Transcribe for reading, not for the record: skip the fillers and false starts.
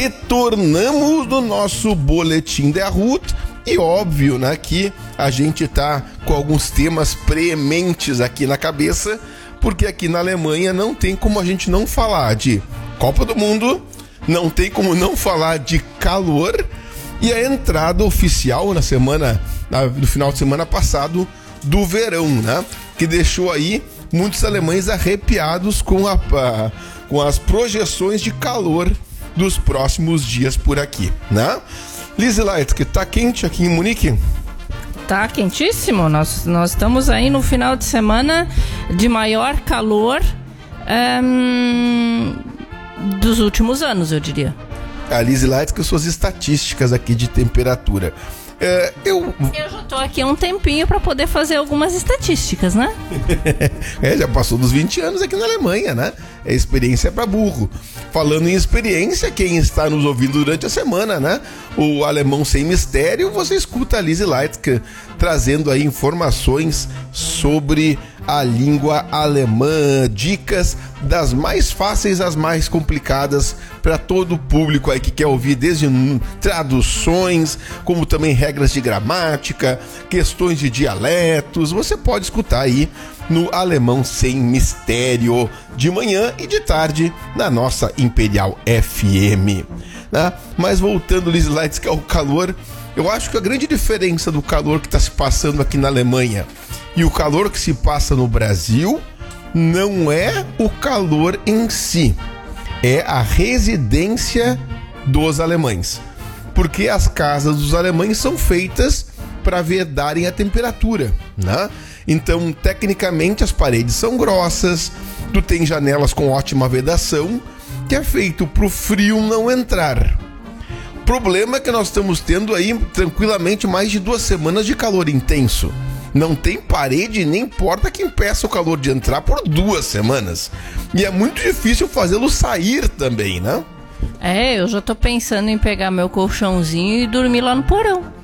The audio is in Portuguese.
Retornamos no nosso boletim da Ruth e óbvio, né, que a gente tá com alguns temas prementes aqui na cabeça, porque aqui na Alemanha não tem como a gente não falar de Copa do Mundo, não tem como não falar de calor e a entrada oficial no final de semana passado do verão, né, que deixou aí muitos alemães arrepiados com as projeções de calor dos próximos dias por aqui, né? Lise Leitke, tá quente aqui em Munique? Tá quentíssimo, nós estamos aí no final de semana de maior calor dos últimos anos, eu diria. A Lise Leitke, suas estatísticas aqui de temperatura. Eu já tô aqui há um tempinho para poder fazer algumas estatísticas, né? Já passou dos 20 anos aqui na Alemanha, né? É experiência para burro. Falando em experiência, quem está nos ouvindo durante a semana, né? O Alemão Sem Mistério, você escuta a Lise Leitke trazendo aí informações sobre a língua alemã, dicas das mais fáceis às mais complicadas para todo o público aí que quer ouvir, desde traduções, como também regras de gramática, questões de dialetos. Você pode escutar aí no Alemão Sem Mistério, de manhã e de tarde na nossa Imperial FM, né? Mas voltando, Lise Leitke, ao calor, eu acho que a grande diferença do calor que está se passando aqui na Alemanha e o calor que se passa no Brasil não é o calor em si, é a residência dos alemães. Porque as casas dos alemães são feitas para vedarem a temperatura, né? Então, tecnicamente, as paredes são grossas, tu tem janelas com ótima vedação, que é feito para o frio não entrar. O problema é que nós estamos tendo aí, tranquilamente, mais de 2 semanas de calor intenso. Não tem parede nem porta que impeça o calor de entrar por 2 semanas. E é muito difícil fazê-lo sair também, né? Eu já tô pensando em pegar meu colchãozinho e dormir lá no porão.